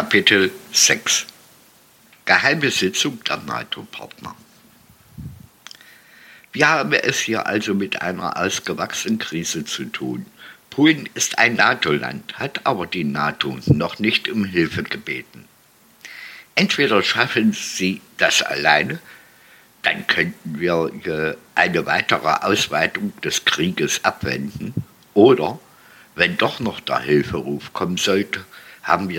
Kapitel 6 Geheime Sitzung der NATO-Partner. Wir haben es hier also mit einer ausgewachsenen Krise zu tun. Polen ist ein NATO-Land, hat aber die NATO noch nicht um Hilfe gebeten. Entweder schaffen sie das alleine, dann könnten wir eine weitere Ausweitung des Krieges abwenden, oder, wenn doch noch der Hilferuf kommen sollte, haben wir